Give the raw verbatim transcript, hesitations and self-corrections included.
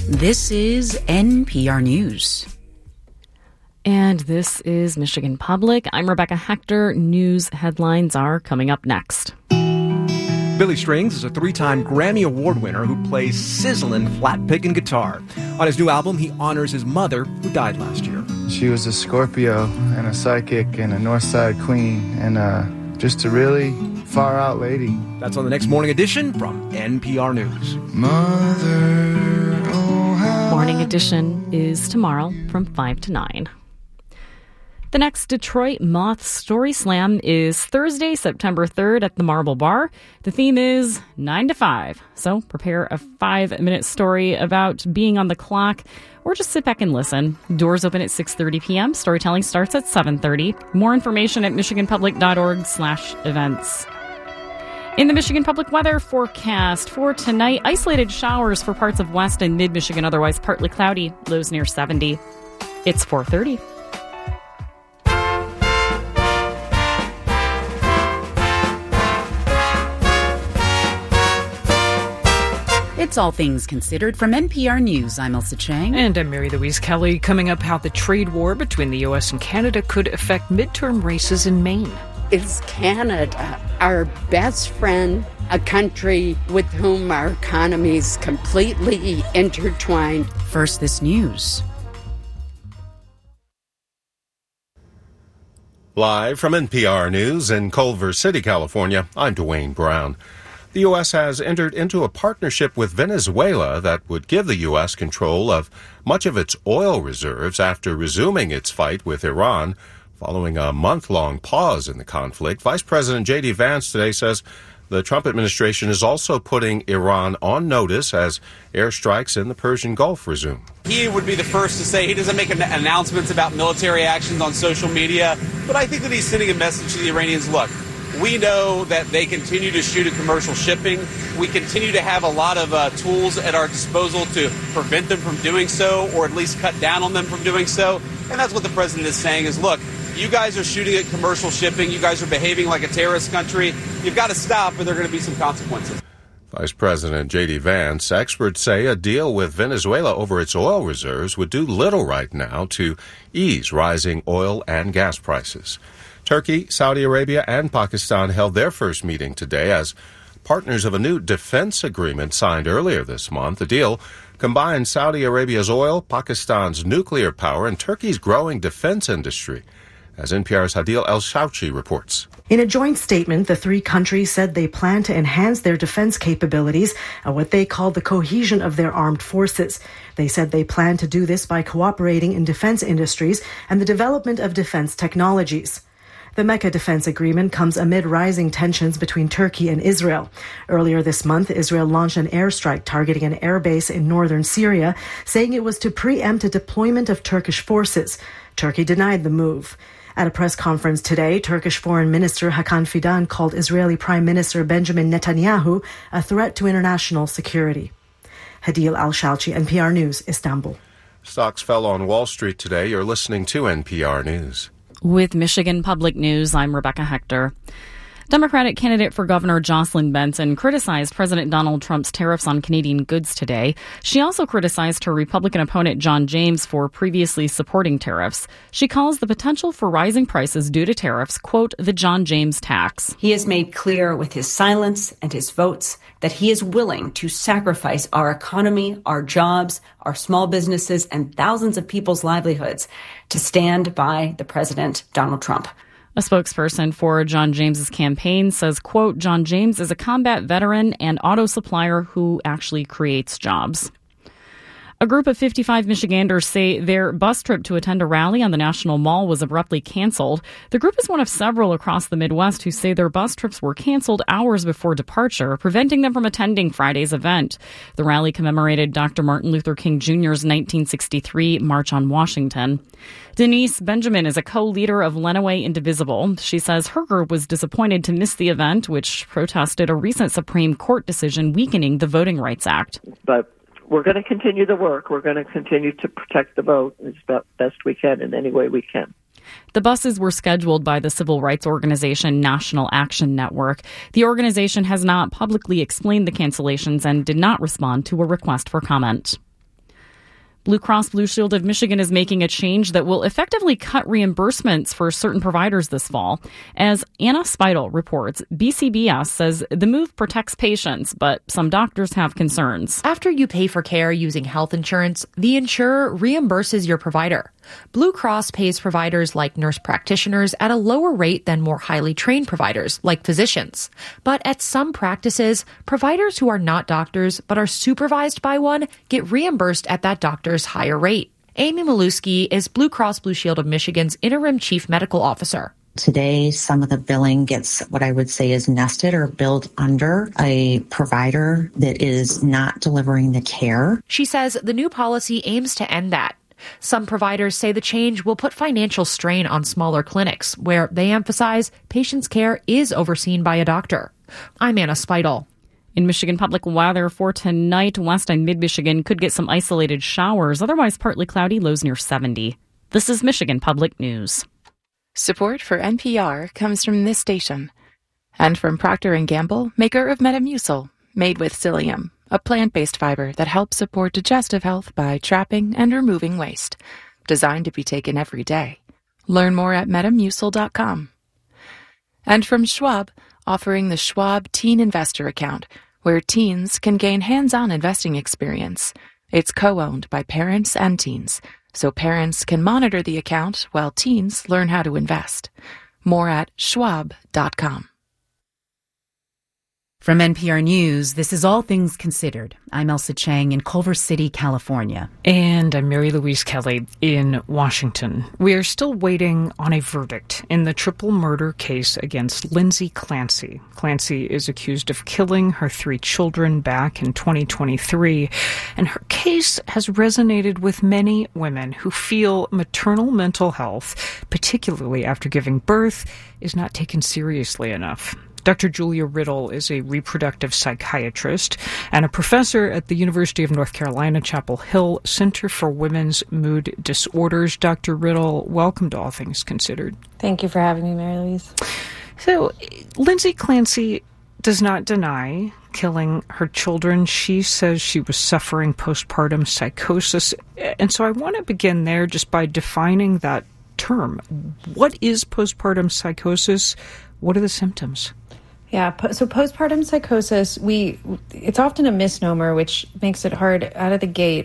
This is N P R News. And this is Michigan Public. I'm Rebecca Hector. News headlines are coming up next. Billy Strings is a three-time Grammy Award winner who plays sizzling flat picking guitar. On his new album, he honors his mother, who died last year. She was a Scorpio and a psychic and a North Side queen and uh, just a really far-out lady. That's on the next Morning Edition from N P R News. Mother, oh how Morning Edition is tomorrow from five to nine. The next Detroit Moth Story Slam is Thursday, September third at the Marble Bar. The theme is nine to five, so prepare a five-minute story about being on the clock or just sit back and listen. Doors open at six thirty p.m. Storytelling starts at seven thirty. More information at michiganpublic.org slash events. In the Michigan Public weather forecast for tonight, isolated showers for parts of west and mid-Michigan, otherwise partly cloudy, lows near seventy. It's four thirty. It's All Things Considered from N P R News. I'm Elsa Chang. And I'm Mary Louise Kelly. Coming up, how the trade war between the U S and Canada could affect midterm races in Maine. Is Canada our best friend, a country with whom our economies completely intertwined? First, this news. Live from N P R News in Culver City, California, I'm Dwayne Brown. The U S has entered into a partnership with Venezuela that would give the U S control of much of its oil reserves after resuming its fight with Iran. Following a month-long pause in the conflict, Vice President J D. Vance today says the Trump administration is also putting Iran on notice as airstrikes in the Persian Gulf resume. He would be the first to say he doesn't make announcements about military actions on social media, but I think that he's sending a message to the Iranians. Look, we know that they continue to shoot at commercial shipping. We continue to have a lot of uh, tools at our disposal to prevent them from doing so, or at least cut down on them from doing so. And that's what the president is saying is, look, you guys are shooting at commercial shipping. You guys are behaving like a terrorist country. You've got to stop, or there are going to be some consequences. Vice President J D. Vance, experts say a deal with Venezuela over its oil reserves would do little right now to ease rising oil and gas prices. Turkey, Saudi Arabia, and Pakistan held their first meeting today as partners of a new defense agreement signed earlier this month. The deal combines Saudi Arabia's oil, Pakistan's nuclear power, and Turkey's growing defense industry, as N P R's Hadil El-Shouchi reports. In a joint statement, the three countries said they plan to enhance their defense capabilities and what they call the cohesion of their armed forces. They said they plan to do this by cooperating in defense industries and the development of defense technologies. The Mecca Defense Agreement comes amid rising tensions between Turkey and Israel. Earlier this month, Israel launched an airstrike targeting an airbase in northern Syria, saying it was to preempt a deployment of Turkish forces. Turkey denied the move. At a press conference today, Turkish Foreign Minister Hakan Fidan called Israeli Prime Minister Benjamin Netanyahu a threat to international security. Hadil Al-Shalchi, N P R News, Istanbul. Stocks fell on Wall Street today. You're listening to N P R News. With Michigan Public News, I'm Rebecca Hector. Democratic candidate for Governor Jocelyn Benson criticized President Donald Trump's tariffs on Canadian goods today. She also criticized her Republican opponent John James for previously supporting tariffs. She calls the potential for rising prices due to tariffs, quote, the John James tax. He has made clear with his silence and his votes that he is willing to sacrifice our economy, our jobs, our small businesses, and thousands of people's livelihoods to stand by the President, Donald Trump. A spokesperson for John James's campaign says, quote, John James is a combat veteran and auto supplier who actually creates jobs. A group of fifty-five Michiganders say their bus trip to attend a rally on the National Mall was abruptly canceled. The group is one of several across the Midwest who say their bus trips were canceled hours before departure, preventing them from attending Friday's event. The rally commemorated Doctor Martin Luther King Junior's nineteen sixty-three March on Washington. Denise Benjamin is a co-leader of Lenawee Indivisible. She says her group was disappointed to miss the event, which protested a recent Supreme Court decision weakening the Voting Rights Act. But we're going to continue the work. We're going to continue to protect the vote as best we can in any way we can. The buses were scheduled by the civil rights organization National Action Network. The organization has not publicly explained the cancellations and did not respond to a request for comment. Blue Cross Blue Shield of Michigan is making a change that will effectively cut reimbursements for certain providers this fall. As Anna Speidel reports, B C B S says the move protects patients, but some doctors have concerns. After you pay for care using health insurance, the insurer reimburses your provider. Blue Cross pays providers like nurse practitioners at a lower rate than more highly trained providers like physicians. But at some practices, providers who are not doctors but are supervised by one get reimbursed at that doctor's higher rate. Amy Maluski is Blue Cross Blue Shield of Michigan's interim chief medical officer. Today, some of the billing gets what I would say is nested or billed under a provider that is not delivering the care. She says the new policy aims to end that. Some providers say the change will put financial strain on smaller clinics, where they emphasize patients' care is overseen by a doctor. I'm Anna Speidel. In Michigan, public weather for tonight, west and mid-Michigan could get some isolated showers, otherwise partly cloudy, lows near seventy. This is Michigan Public News. Support for N P R comes from this station and from Procter and Gamble, maker of Metamucil, made with psyllium, a plant-based fiber that helps support digestive health by trapping and removing waste. Designed to be taken every day. Learn more at metamucil dot com. And from Schwab, offering the Schwab Teen Investor Account, where teens can gain hands-on investing experience. It's co-owned by parents and teens, so parents can monitor the account while teens learn how to invest. More at schwab dot com. From N P R News, this is All Things Considered. I'm Elsa Chang in Culver City, California. And I'm Mary Louise Kelly in Washington. We are still waiting on a verdict in the triple murder case against Lindsay Clancy. Clancy is accused of killing her three children back in twenty twenty-three, and her case has resonated with many women who feel maternal mental health, particularly after giving birth, is not taken seriously enough. Doctor Julia Riddle is a reproductive psychiatrist and a professor at the University of North Carolina, Chapel Hill Center for Women's Mood Disorders. Doctor Riddle, welcome to All Things Considered. Thank you for having me, Mary Louise. So, Lindsay Clancy does not deny killing her children. She says she was suffering postpartum psychosis. And so I want to begin there just by defining that term. What is postpartum psychosis? What are the symptoms? Yeah, so postpartum psychosis, we it's often a misnomer, which makes it hard out of the gate.